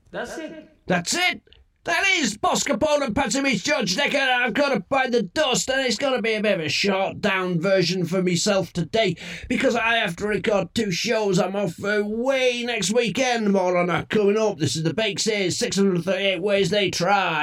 That's it. That's it. That is Boss Capone and Patsy George Decker. I've got to bite the dust, and it's going to be a bit of a short down version for myself today because I have to record 2 shows. I'm off away next weekend. More on that coming up. This is the Bakes 638 Ways They Try.